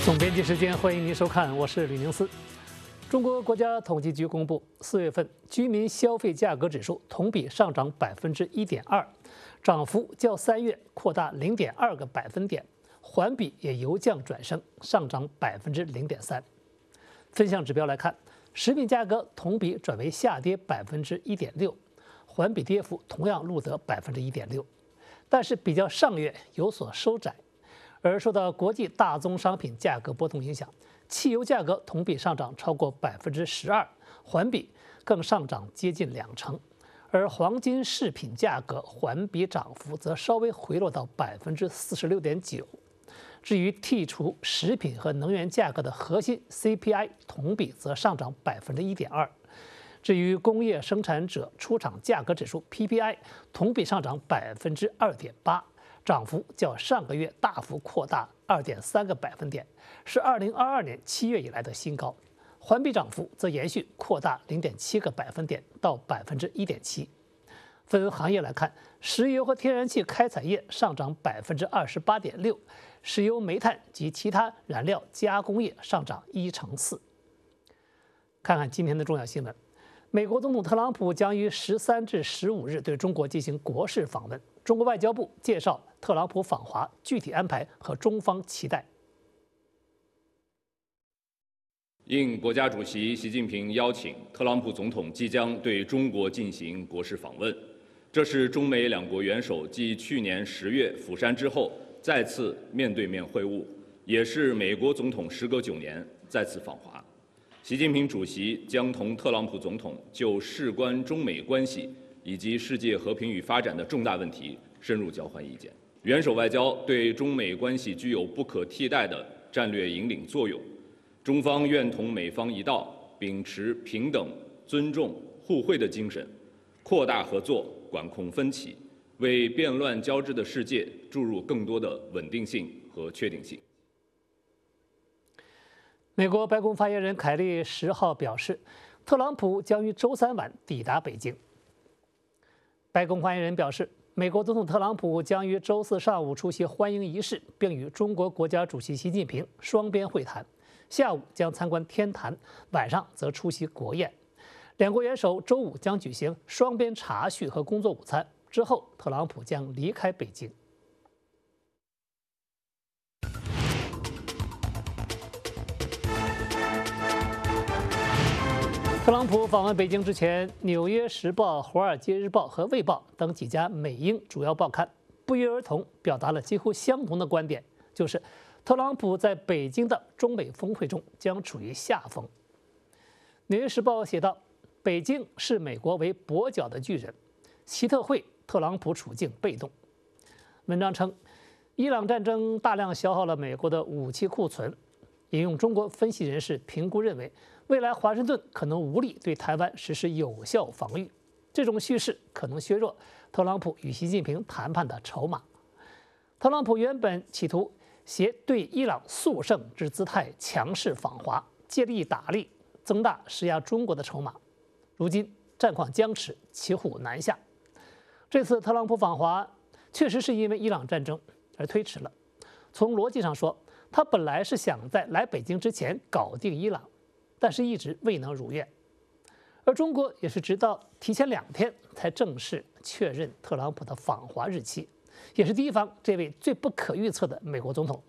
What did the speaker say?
总编辑时间，欢迎您收看，我是吕宁思。中国国家统计局公布，4月份居民消费价格指数同比上涨1.2%，涨幅较3月扩大0.2个百分点，环比也由降转升，上涨0.3%。分项指标来看，食品价格同比转为下跌1.6%，环比跌幅同样录得1.6%，但是比较上月有所收窄。而受到国际大宗商品价格波动影响，汽油价格同比上涨超过12%，环比更上涨接近20%，而黄金饰品价格环比涨幅则稍微回落到46.9%。至于剔除食品和能源价格的核心 CPI， 同比则上涨1.2%。至于工业生产者出厂价格指数 PPI， 同比上涨2.8%。涨幅较上个月大幅扩大2.3个百分点，是2022年7月以来的新高。环比涨幅则延续扩大0.7个百分点到1.7%。分行业来看，石油和天然气开采业上涨28.6%，石油、煤炭及其他燃料加工业上涨4%。看看今天的重要新闻。美国总统特朗普将于13至15日对中国进行国事访问。中国外交部介绍特朗普访华具体安排和中方期待。 应国家主席习近平邀请，特朗普总统即将对中国进行国事访问。这是中美两国元首继去年10月釜山之后再次面对面会晤，也是美国总统时隔9年再次访华。习近平主席将同特朗普总统就事关中美关系以及世界和平与发展的重大问题深入交换意见。元首外交对中美关系具有不可替代的战略引领作用，中方愿同美方一道，秉持平等、尊重、互惠的精神，扩大合作，管控分歧，为变乱交织的世界注入更多的稳定性和确定性。 美国白宫发言人凯利10号表示，特朗普将于周3晚抵达北京。白宫发言人表示，美国总统特朗普将于周4上午出席欢迎仪式，并与中国国家主席习近平双边会谈，下午将参观天坛，晚上则出席国宴。两国元首周5将举行双边茶叙和工作午餐，之后特朗普将离开北京。特朗普访问北京之前，《纽约时报》、《华尔街日报》和《卫报》等几家美英主要报刊不约而同表达了几乎相同的观点，就是特朗普在北京的中美峰会中将处于下风。《纽约时报》写道：“北京视美国为跛脚的巨人，习特会特朗普处境被动。”文章称，伊朗战争大量消耗了美国的武器库存。引用中国分析人士评估认为，未来华盛顿可能无力对台湾实施有效防御。这种叙事可能削弱特朗普与习近平谈判的筹码。特朗普原本企图携对伊朗速胜之姿态强势访华，借力打力，增大施压中国的筹码。如今战况僵持，骑虎难下。这次特朗普访华确实是因为伊朗战争而推迟了。从逻辑上说，他本来是想在来北京之前搞定伊朗，但是一直未能如愿。而中国也是直到提前2天才正式确认特朗普的访华日期，也是提防这位最不可预测的美国总统